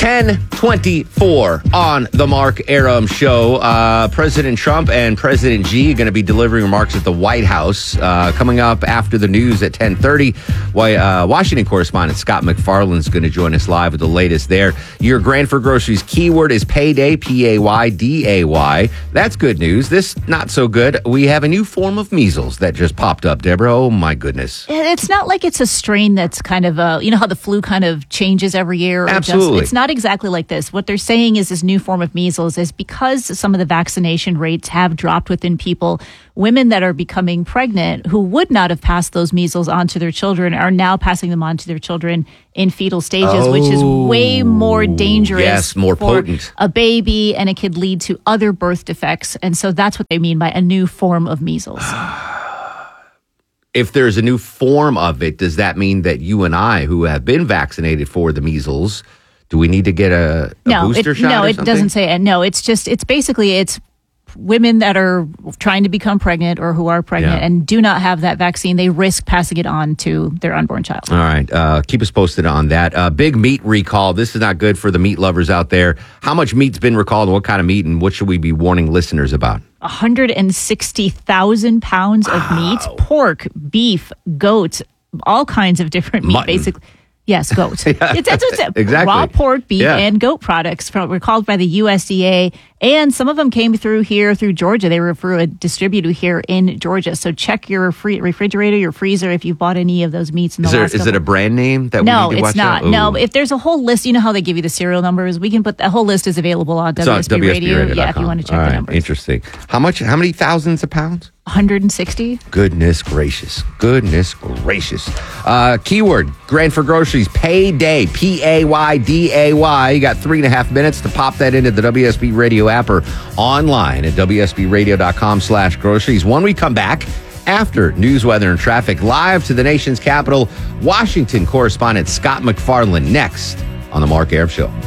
10:24 on the Mark Arum Show. President Trump and President Xi are going to be delivering remarks at the White House coming up after the news at 10:30. Washington correspondent Scott McFarland is going to join us live with the latest there. Your Granford Groceries keyword is payday, Payday. That's good news. This, not so good. We have a new form of measles that just popped up, Deborah. Oh, my goodness. It's not like it's a strain that's kind of, you know how the flu kind of changes every year? Absolutely. It's not exactly like this. What they're saying is this new form of measles is because some of the vaccination rates have dropped within people, women that are becoming pregnant who would not have passed those measles on to their children are now passing them on to their children in fetal stages, which is way more dangerous. Yes, more potent. A baby, and it could lead to other birth defects. And so that's what they mean by a new form of measles. If there's a new form of it, does that mean that you and I, who have been vaccinated for the measles, do we need to get a booster shot? No, or it something? doesn't say it. No, it's women that are trying to become pregnant or who are pregnant and do not have that vaccine. They risk passing it on to their unborn child. All right. Keep us posted on that. Big meat recall. This is not good for the meat lovers out there. How much meat's been recalled and what kind of meat, and what should we be warning listeners about? 160,000 pounds of meat, pork, beef, goat, all kinds of different meat, Mutton. basically. Yes, goat. That's what it said. Exactly. Raw pork, beef, and goat products were called by the USDA, and some of them came through Georgia. They were through a distributor here in Georgia. So check your refrigerator, your freezer, if you've bought any of those meats in the last Is it a brand name that we need to watch out? No, if there's a whole list, you know how they give you the serial numbers? We can put the whole list is available on WSB Radio. Yeah, if you want to check the numbers. Interesting. How many thousands of pounds? 160. Goodness gracious. Keyword, Granford Groceries, payday, Payday. You got 3.5 minutes to pop that into the WSB Radio app or online at WSBradio.com/groceries. When we come back, after news, weather, and traffic, live to the nation's capital, Washington correspondent Scott McFarland next on the Mark Arum Show.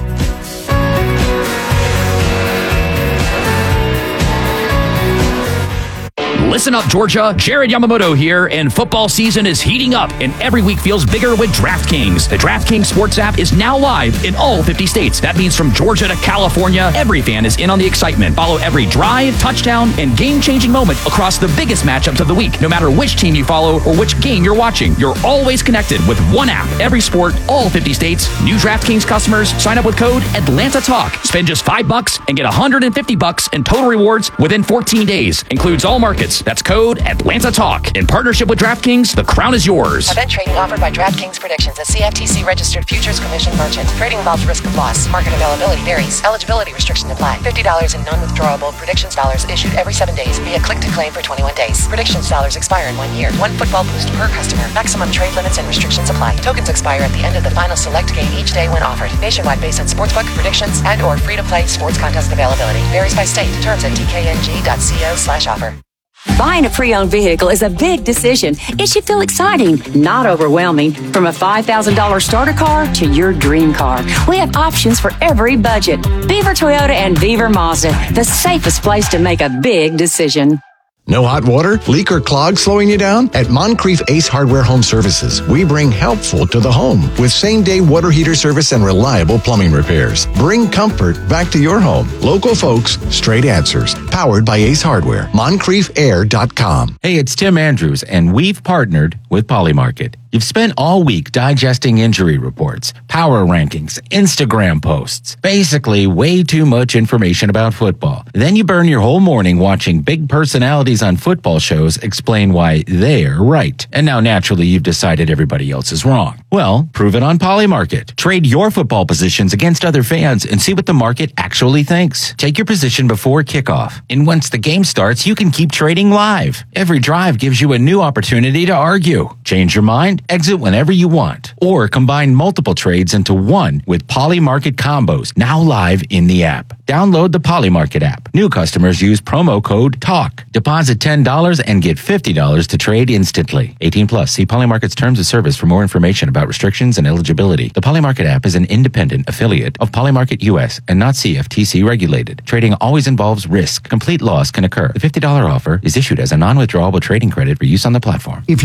Listen up, Georgia. Jared Yamamoto here, and football season is heating up, and every week feels bigger with DraftKings. The DraftKings Sports app is now live in all 50 states. That means from Georgia to California, every fan is in on the excitement. Follow every drive, touchdown, and game-changing moment across the biggest matchups of the week. No matter which team you follow or which game you're watching, you're always connected with one app. Every sport, all 50 states. New DraftKings customers sign up with code ATLANTATALK. Spend just $5 and get $150 in total rewards within 14 days. Includes all markets. That's code ATLANTATALK. In partnership with DraftKings, the crown is yours. Event trading offered by DraftKings Predictions, a CFTC registered futures commission merchant. Trading involves risk of loss. Market availability varies. Eligibility restrictions apply. $50 in non-withdrawable predictions dollars issued every 7 days via click to claim for 21 days. Predictions dollars expire in 1 year. One football boost per customer. Maximum trade limits and restrictions apply. Tokens expire at the end of the final select game each day when offered. Nationwide based on sportsbook, predictions, and or free-to-play sports contest availability. Varies by state. Terms at tkng.co/offer. Buying a pre-owned vehicle is a big decision. It should feel exciting, not overwhelming. From a $5,000 starter car to your dream car, we have options for every budget. Beaver Toyota and Beaver Mazda, the safest place to make a big decision. No hot water, leak, or clog slowing you down? At Moncrief Ace Hardware Home Services, we bring helpful to the home with same-day water heater service and reliable plumbing repairs. Bring comfort back to your home. Local folks, straight answers. Powered by Ace Hardware. MoncriefAir.com. Hey, it's Tim Andrews, and we've partnered with Polymarket. You've spent all week digesting injury reports, power rankings, Instagram posts, basically way too much information about football. Then you burn your whole morning watching big personalities on football shows explain why they're right. And now naturally you've decided everybody else is wrong. Well, prove it on Polymarket. Trade your football positions against other fans and see what the market actually thinks. Take your position before kickoff. And once the game starts, you can keep trading live. Every drive gives you a new opportunity to argue. Change your mind? Exit whenever you want. Or combine multiple trades into one with Polymarket combos, now live in the app. Download the Polymarket app. New customers use promo code TALK. Deposit $10 and get $50 to trade instantly. 18 plus. See Polymarket's terms of service for more information about restrictions and eligibility. The Polymarket app is an independent affiliate of Polymarket US and not CFTC regulated. Trading always involves risk. Complete loss can occur. The $50 offer is issued as a non-withdrawable trading credit for use on the platform. If you're in need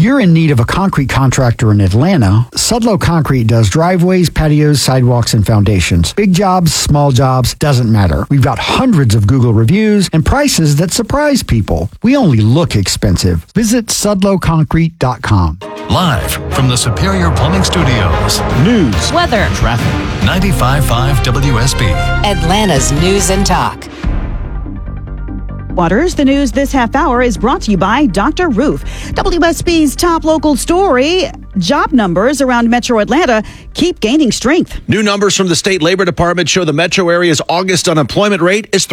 need of a concrete contractor in Atlanta, Sudlow Concrete does driveways, patios, sidewalks, and foundations. Big jobs, small jobs, doesn't matter. We've got hundreds of Google reviews and prices that surprise people. We only look expensive. Visit sudlowconcrete.com. Live from the Superior Plumbing Studios. News, weather, traffic. 95.5 WSB. Atlanta's News and Talk. Waters, the news this half hour is brought to you by Dr. Roof. WSB's top local story. Job numbers around Metro Atlanta keep gaining strength. New numbers from the state labor department show the metro area's August unemployment rate is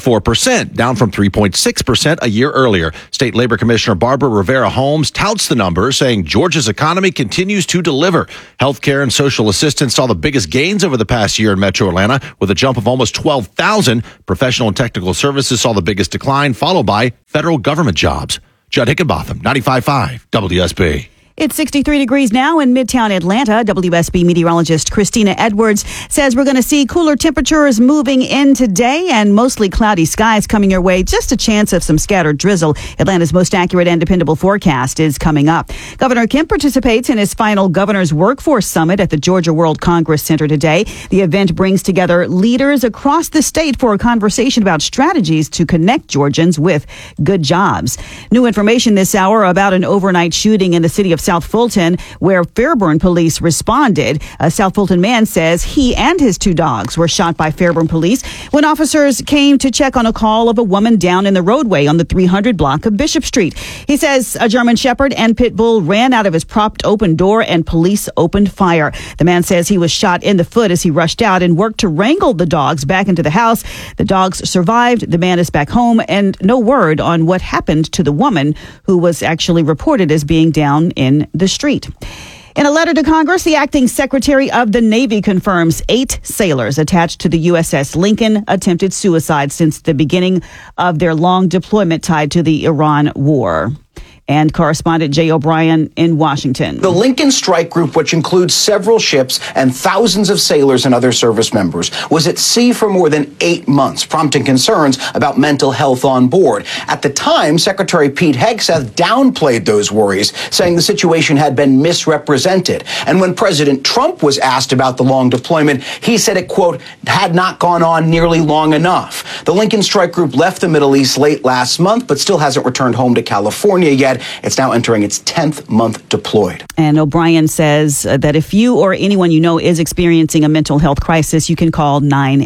3.4%, down from 3.6% a year earlier. State Labor Commissioner Barbara Rivera Holmes touts the numbers, saying Georgia's economy continues to deliver. Healthcare and social assistance saw the biggest gains over the past year in Metro Atlanta, with a jump of almost 12,000. Professional and technical services saw the biggest decline, followed by federal government jobs. Judd Hickenbotham, 95.5 WSB. It's 63 degrees now in Midtown Atlanta. WSB meteorologist Christina Edwards says we're going to see cooler temperatures moving in today and mostly cloudy skies coming your way. Just a chance of some scattered drizzle. Atlanta's most accurate and dependable forecast is coming up. Governor Kemp participates in his final Governor's Workforce Summit at the Georgia World Congress Center today. The event brings together leaders across the state for a conversation about strategies to connect Georgians with good jobs. New information this hour about an overnight shooting in the city of South Fulton, where Fairburn police responded. A South Fulton man says he and his two dogs were shot by Fairburn police when officers came to check on a call of a woman down in the roadway on the 300 block of Bishop Street. He says a German Shepherd and Pit Bull ran out of his propped open door and police opened fire. The man says he was shot in the foot as he rushed out and worked to wrangle the dogs back into the house. The dogs survived. The man is back home, and no word on what happened to the woman who was actually reported as being down in the street. In a letter to Congress, the acting Secretary of the Navy confirms 8 sailors attached to the USS Lincoln attempted suicide since the beginning of their long deployment tied to the Iran war. And correspondent Jay O'Brien in Washington. The Lincoln Strike Group, which includes several ships and thousands of sailors and other service members, was at sea for more than 8 months, prompting concerns about mental health on board. At the time, Secretary Pete Hegseth downplayed those worries, saying the situation had been misrepresented. And when President Trump was asked about the long deployment, he said it, quote, had not gone on nearly long enough. The Lincoln Strike Group left the Middle East late last month, but still hasn't returned home to California yet. It's now entering its 10th month deployed. And O'Brien says that if you or anyone you know is experiencing a mental health crisis, you can call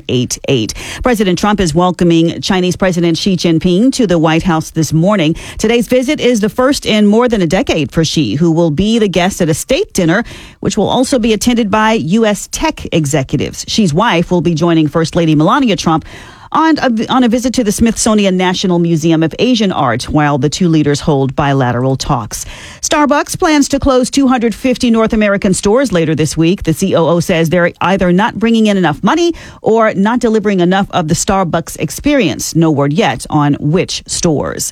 988. President Trump is welcoming Chinese President Xi Jinping to the White House this morning. Today's visit is the first in more than a decade for Xi, who will be the guest at a state dinner, which will also be attended by U.S. tech executives. Xi's wife will be joining First Lady Melania Trump on a visit to the Smithsonian National Museum of Asian Art while the two leaders hold bilateral talks. Starbucks plans to close 250 North American stores later this week. The COO says they're either not bringing in enough money or not delivering enough of the Starbucks experience. No word yet on which stores.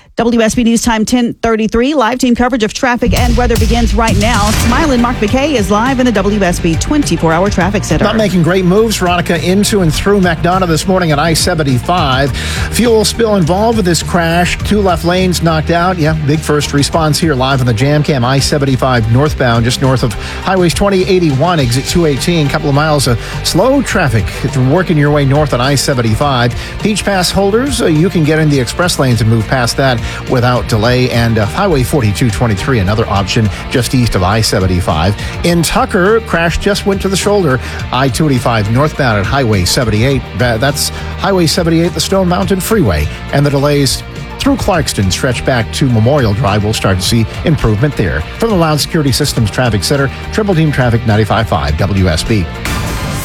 WSB News Time 10:33. Live team coverage of traffic and weather begins right now. Smiling Mark McKay is live in the WSB 24-hour traffic center. Not making great moves, Veronica, into and through McDonough this morning at I-75. Fuel spill involved with this crash. 2 left lanes knocked out. Yeah, big first response here live on the Jam Cam. I-75 northbound, just north of Highways 2081, exit 218. Couple of miles of slow traffic if you're working your way north on I-75. Peach Pass holders, you can get in the express lanes and move past that without delay. And Highway 4223, another option just east of I-75. In Tucker, crash just went to the shoulder. I-285 northbound at Highway 78. That's Highway 78, the Stone Mountain Freeway. And the delays through Clarkston stretch back to Memorial Drive. We'll start to see improvement there. From the Loud Security Systems Traffic Center, Triple Team Traffic 95.5 WSB.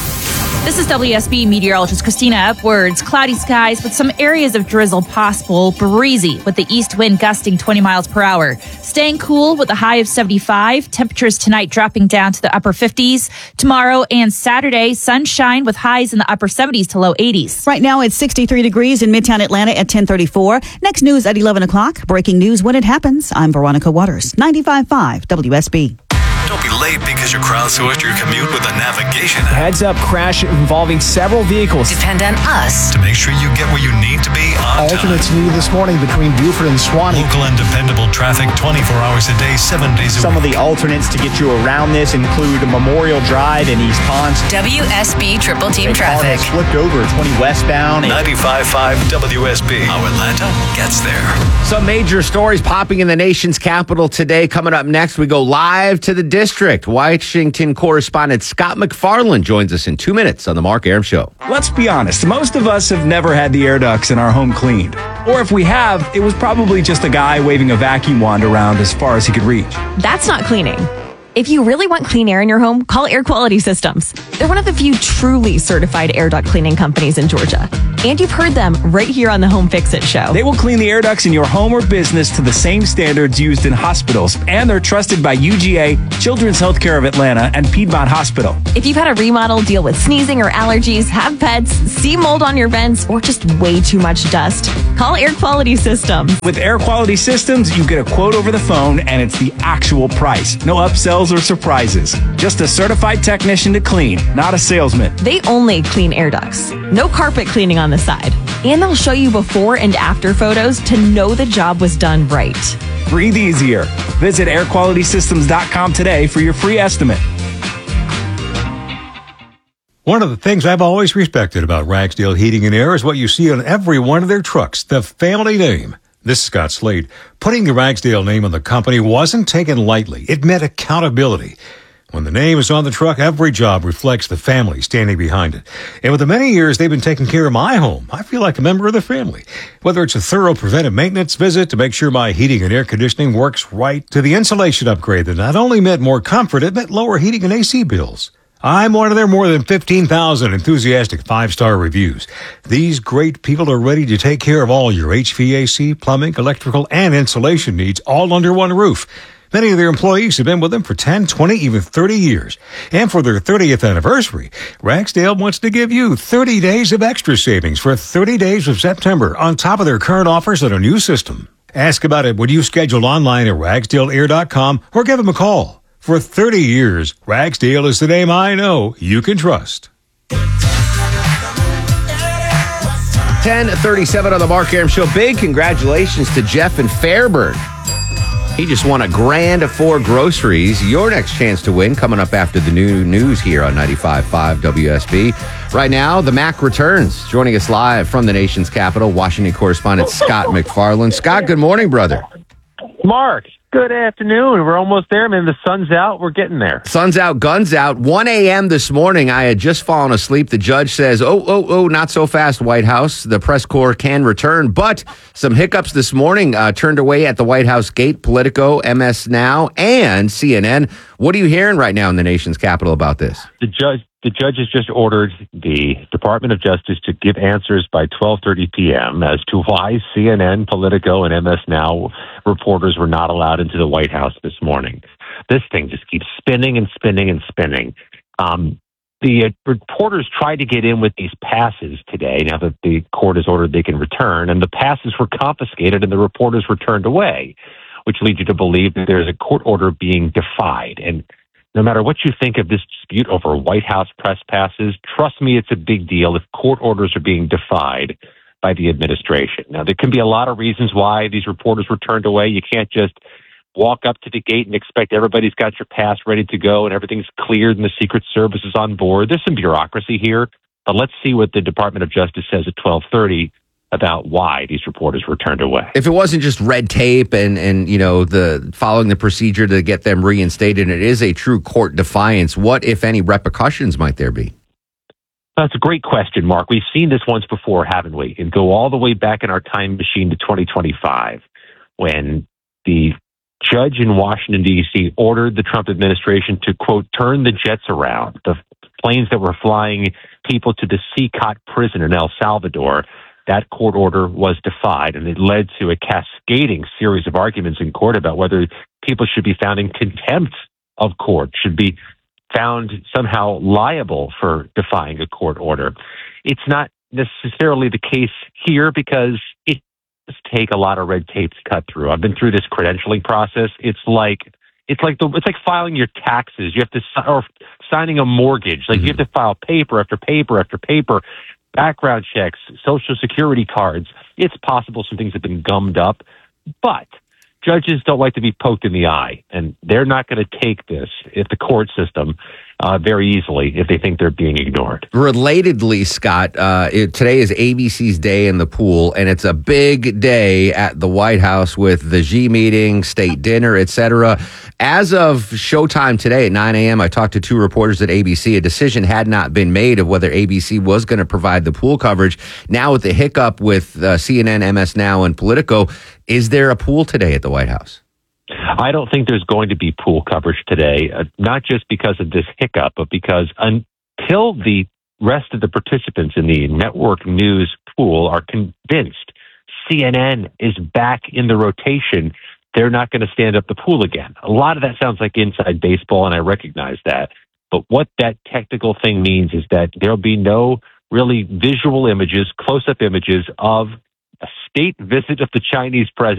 This is WSB meteorologist Christina Edwards. Cloudy skies with some areas of drizzle possible. Breezy with the east wind gusting 20 miles per hour. Staying cool with a high of 75. Temperatures tonight dropping down to the upper 50s. Tomorrow and Saturday, sunshine with highs in the upper 70s to low 80s. Right now it's 63 degrees in Midtown Atlanta at 10:34. Next news at 11 o'clock. Breaking news when it happens. I'm Veronica Waters, 95.5 WSB. Don't be late because you crowdsourced your commute with a navigation app. Heads up crash involving several vehicles. Depend on us To make sure you get where you need to be on time. Alternates needed this morning between Buford and Swanee. Local and dependable traffic 24 hours a day, 7 days a week. Some of the alternates to get you around this include Memorial Drive in East Ponce. WSB Triple Team Traffic. Flipped over 20 westbound. 95.5 WSB. How Atlanta gets there. Some major stories popping in the nation's capital today. Coming up next, we go live to the district. Washington correspondent Scott McFarland joins us in 2 minutes on the Mark Arum Show. Let's be honest, most of us have never had the air ducts in our home cleaned. Or if we have, it was probably just a guy waving a vacuum wand around as far as he could reach. That's not cleaning. If you really want clean air in your home, call Air Quality Systems. They're one of the few truly certified air duct cleaning companies in Georgia. And you've heard them right here on the Home Fix-It Show. They will clean the air ducts in your home or business to the same standards used in hospitals. And they're trusted by UGA, Children's Healthcare of Atlanta, and Piedmont Hospital. If you've had a remodel, deal with sneezing or allergies, have pets, see mold on your vents, or just way too much dust, call Air Quality Systems. With Air Quality Systems, you get a quote over the phone, and it's the actual price. No upsells or surprises. Just a certified technician to clean, not a salesman. They only clean air ducts. No carpet cleaning on the side. And they'll show you before and after photos to know the job was done right. Breathe easier. Visit airqualitysystems.com today for your free estimate. One of the things I've always respected about Ragsdale Heating and Air is what you see on every one of their trucks, the family name. This is Scott Slade. Putting the Ragsdale name on the company wasn't taken lightly. It meant accountability. When the name is on the truck, every job reflects the family standing behind it. And with the many years they've been taking care of my home, I feel like a member of the family. Whether it's a thorough preventive maintenance visit to make sure my heating and air conditioning works right, to the insulation upgrade that not only meant more comfort, it meant lower heating and AC bills. I'm one of their more than 15,000 enthusiastic 5-star reviews. These great people are ready to take care of all your HVAC, plumbing, electrical, and insulation needs all under one roof. Many of their employees have been with them for 10, 20, even 30 years. And for their 30th anniversary, Ragsdale wants to give you 30 days of extra savings for 30 days of September on top of their current offers on a new system. Ask about it when you schedule online at ragsdaleair.com or give them a call. For 30 years, Ragsdale is the name I know you can trust. 10:37 on the Mark Arum Show. Big congratulations to Jeff in Fairburn. He just won $1,000 of 4 groceries. Your next chance to win coming up after the new news here on 95.5 WSB. Right now, the Mac returns. Joining us live from the nation's capital, Washington correspondent Scott McFarland. Scott, good morning, brother. Mark, good afternoon. We're almost there, man. The sun's out. We're getting there. Sun's out, guns out. 1 a.m. this morning, I had just fallen asleep. The judge says, not so fast, White House. The press corps can return, but some hiccups this morning turned away at the White House gate. Politico, MS Now, and CNN. What are you hearing right now in the nation's capital about this? The judge has just ordered the Department of Justice to give answers by 12:30 p.m. as to why CNN, Politico, and MS Now reporters were not allowed into the White House this morning. This thing just keeps spinning and spinning and spinning. The reporters tried to get in with these passes today, now that the court has ordered they can return, and the passes were confiscated and the reporters were turned away, which leads you to believe that there's a court order being defied. And no matter what you think of this dispute over White House press passes, trust me, it's a big deal if court orders are being defied by the administration. Now, there can be a lot of reasons why these reporters were turned away. You can't just walk up to the gate and expect everybody's got your pass ready to go and everything's cleared and the Secret Service is on board. There's some bureaucracy here, but let's see what the Department of Justice says at 12:30 about why these reporters were turned away. If it wasn't just red tape and the following the procedure to get them reinstated, it is a true court defiance. What, if any, repercussions might there be? That's a great question, Mark. We've seen this once before, haven't we? And go all the way back in our time machine to 2025 when the judge in Washington, D.C. ordered the Trump administration to, quote, turn the jets around. The planes that were flying people to the CCOT prison in El Salvador, that court order was defied, and it led to a cascading series of arguments in court about whether people should be found in contempt of court, should be found somehow liable for defying a court order. It's not necessarily the case here because it does take a lot of red tape to cut through. I've been through this credentialing process. It's like It's like filing your taxes. You have to or signing a mortgage. Like you have to file paper after paper after paper, background checks, social security cards. It's possible some things have been gummed up, but judges don't like to be poked in the eye, and they're not going to take this if the court system very easily if they think they're being ignored. Relatedly, Scott, today is ABC's day in the pool, and it's a big day at the White House with the Xi meeting, state dinner, etc. As of showtime today at 9 a.m., I talked to two reporters at ABC. A decision had not been made of whether ABC was going to provide the pool coverage. Now with the hiccup with CNN, MS Now, and Politico, is there a pool today at the White House? I don't think there's going to be pool coverage today, not just because of this hiccup, but because until the rest of the participants in the network news pool are convinced CNN is back in the rotation, they're not going to stand up the pool again. A lot of that sounds like inside baseball, and I recognize that. But what that technical thing means is that there'll be no really visual images, close-up images of a state visit of the Chinese president